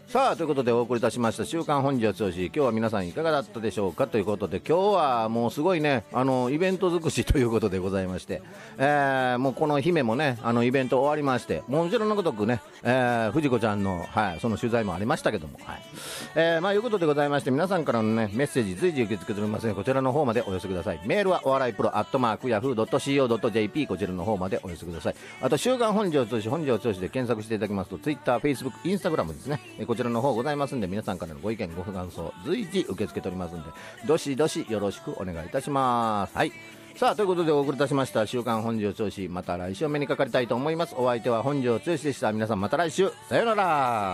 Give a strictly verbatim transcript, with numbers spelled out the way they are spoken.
さあということでお送りいたしました週刊本庄剛志、今日は皆さんいかがだったでしょうかということで、今日はもうすごいね、あのイベント尽くしということでございまして、えー、もうこの姫もね、あのイベント終わりまして、もちろんのごとくね、えー、藤子ちゃんの、はい、その取材もありましたけども、はい、えー、まあいうことでございまして、皆さんからのねメッセージ随時受け付けておりますので、こちらの方までお寄せください。メールはお笑いプロアットマークヤフードットシーオードットジェーピー、こちらの方までお寄せください。あと週刊本庄剛志、本庄剛志で検索していただきますと、ツイッター、フェイスブック、インスタグラムですね、こちらの方ございますんで、皆さんからのご意見ご感想随時受け付けておりますんで、どしどしよろしくお願いいたします。はい、さあということでお送りいたしました週刊本庄剛志、また来週お目にかかりたいと思います。お相手は本庄剛志でした。皆さんまた来週、さようなら。